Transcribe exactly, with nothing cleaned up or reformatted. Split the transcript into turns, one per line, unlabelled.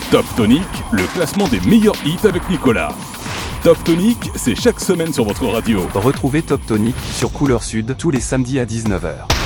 Top Tonic, le classement des meilleurs hits avec Nicolas. Top Tonic, c'est chaque semaine sur votre radio.
Retrouvez Top Tonic sur Couleur Sud tous les samedis à dix-neuf heures.